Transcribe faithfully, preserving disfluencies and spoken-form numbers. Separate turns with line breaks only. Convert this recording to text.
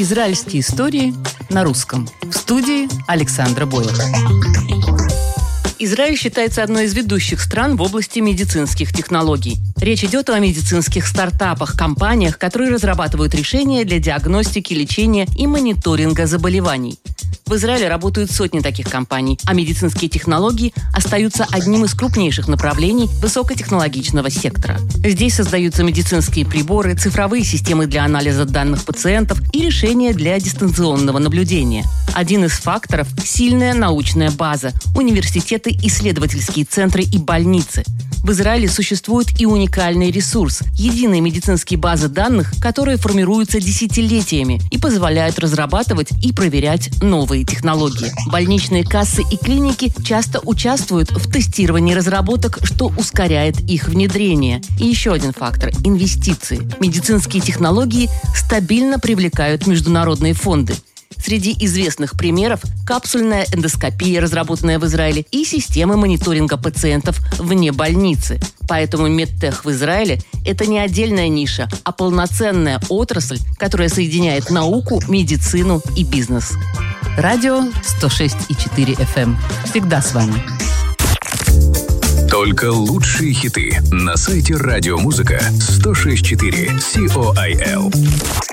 Израильские истории на русском. В студии Александра Бойлова. Израиль считается одной из ведущих стран в области медицинских технологий. Речь идет о медицинских стартапах, компаниях, которые разрабатывают решения для диагностики, лечения и мониторинга заболеваний. В Израиле работают сотни таких компаний, а медицинские технологии остаются одним из крупнейших направлений высокотехнологичного сектора. Здесь создаются медицинские приборы, цифровые системы для анализа данных пациентов и решения для дистанционного наблюдения. Один из факторов – сильная научная база, университеты, исследовательские центры и больницы. В Израиле существует и уникальный ресурс – единые медицинские базы данных, которые формируются десятилетиями и позволяют разрабатывать и проверять новые технологии. Больничные кассы и клиники часто участвуют в тестировании разработок, что ускоряет их внедрение. И еще один фактор – инвестиции. Медицинские технологии стабильно привлекают международные фонды. Среди известных примеров – капсульная эндоскопия, разработанная в Израиле, и системы мониторинга пациентов вне больницы. Поэтому медтех в Израиле – это не отдельная ниша, а полноценная отрасль, которая соединяет науку, медицину и бизнес. Радио сто шесть и четыре эф эм. Всегда с вами.
Только лучшие хиты на сайте радиомузыка сто шесть и четыре си о ай эл.